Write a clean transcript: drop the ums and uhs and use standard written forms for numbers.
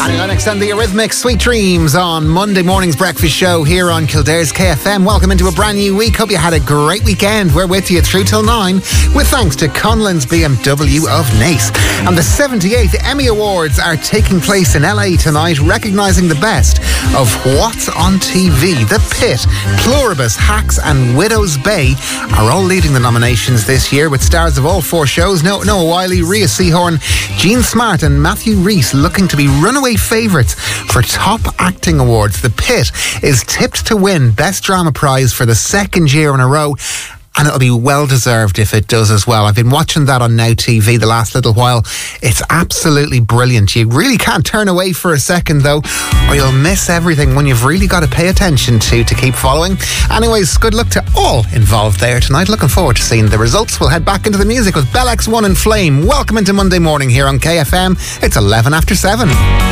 Annie Lennox and the Eurythmics, Sweet Dreams on Monday morning's breakfast show here on Kildare's KFM. Welcome into a brand new week. Hope you had a great weekend. We're with you through till 9 with thanks to Conlon's BMW of Naas. And the 78th Emmy Awards are taking place in LA tonight, recognising the best of What's on TV. The Pit, Pluribus, Hacks and Widow's Bay are all leading the nominations this year, with stars of all four shows: Noah Wyle, Rhea Seehorn, Jean Smart and Matthew Rhys looking to be runaway favourites for top acting awards. The Pit is tipped to win Best Drama Prize for the second year in a row, and it'll be well deserved if it does as well. I've been watching that on Now TV the last little while. It's absolutely brilliant. You really can't turn away for a second though, or you'll miss everything when you've really got to pay attention to keep following. Anyways, good luck to all involved there tonight. Looking forward to seeing the results. We'll head back into the music with Bell X1 and Flame. Welcome into Monday morning here on KFM. It's 11 after 7.